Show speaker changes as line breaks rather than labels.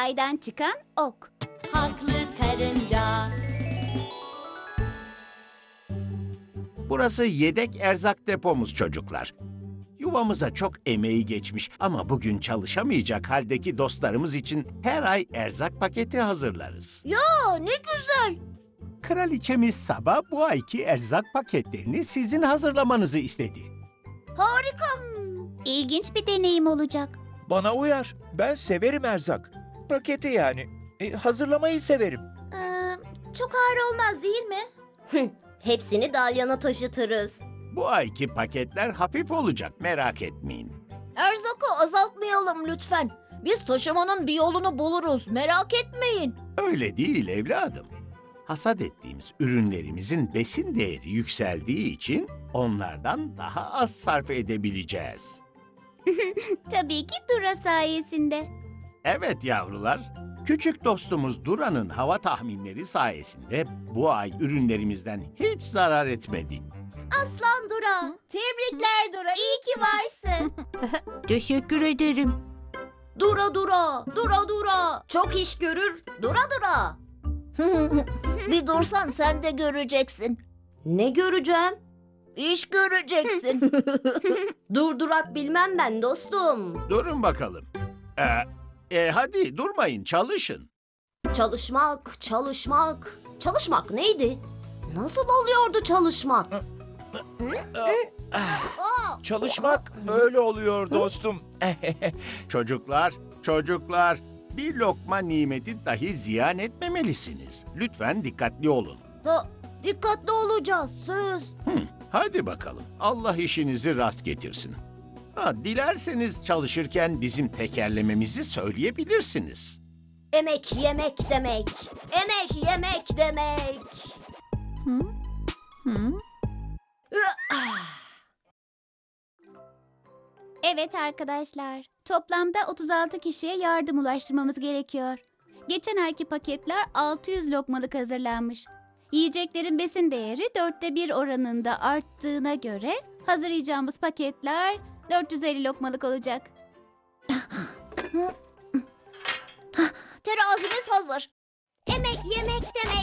yaydan çıkan ok.
Haklı karınca.
Burası yedek erzak depomuz çocuklar. Yuvamıza çok emeği geçmiş ama bugün çalışamayacak haldeki dostlarımız için her ay erzak paketi hazırlarız.
Aa, ne güzel.
Kraliçemiz Saba bu ayki erzak paketlerini sizin hazırlamanızı istedi.
Harika.
İlginç bir deneyim olacak.
Bana uyar. Ben severim erzak. Paketi yani. Hazırlamayı severim.
Çok ağır olmaz değil mi? Hepsini Dalyan'a taşıtırız.
Bu ayki paketler hafif olacak, merak etmeyin.
Erzakı azaltmayalım lütfen. Biz taşımanın bir yolunu buluruz. Merak etmeyin.
Öyle değil evladım. Hasat ettiğimiz ürünlerimizin besin değeri yükseldiği için onlardan daha az sarf edebileceğiz.
Tabii ki Dura sayesinde.
Evet yavrular, küçük dostumuz Dura'nın hava tahminleri sayesinde bu ay ürünlerimizden hiç zarar etmedik.
Aslan Dura. Tebrikler Dura. İyi ki varsın.
Teşekkür ederim.
Dura Dura. Dura Dura. Çok iş görür. Dura Dura. Bir dursan sen de göreceksin.
Ne göreceğim?
İş göreceksin.
Durdurak bilmem ben dostum.
Durun bakalım. Hadi durmayın, çalışın.
Çalışmak, çalışmak. Çalışmak neydi? Nasıl oluyordu çalışmak?
Çalışmak böyle oluyor dostum.
Çocuklar, bir lokma nimeti dahi ziyan etmemelisiniz. Lütfen dikkatli olun.
Dikkatli olacağız söz.
Hadi bakalım, Allah işinizi rast getirsin. Dilerseniz çalışırken bizim tekerlememizi söyleyebilirsiniz.
Emek yemek demek. Emek yemek demek.
Evet arkadaşlar, toplamda 36 kişiye yardım ulaştırmamız gerekiyor. Geçen ayki paketler 600 lokmalık hazırlanmış. Yiyeceklerin besin değeri 1/4 oranında arttığına göre hazırlayacağımız paketler 450 lokmalık olacak.
Terazimiz hazır.
Emek yemek demek.